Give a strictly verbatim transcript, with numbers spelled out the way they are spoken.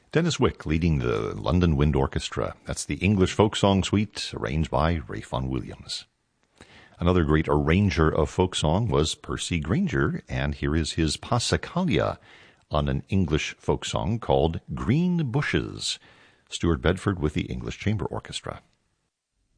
Dennis Wick leading the London Wind Orchestra. That's the English Folk Song Suite, arranged by Ralph Vaughan Williams. Another great arranger of folk song was Percy Grainger, and here is his Passacaglia on an English folk song called Green Bushes. Stuart Bedford with the English Chamber Orchestra.